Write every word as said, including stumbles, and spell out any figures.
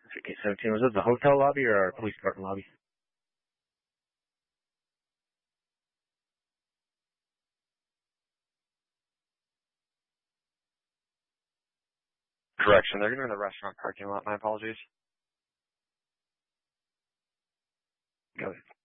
Okay, seventeen. Was it the hotel lobby or our police department lobby? Correction, they're going to be in the restaurant parking lot. My apologies. Go ahead.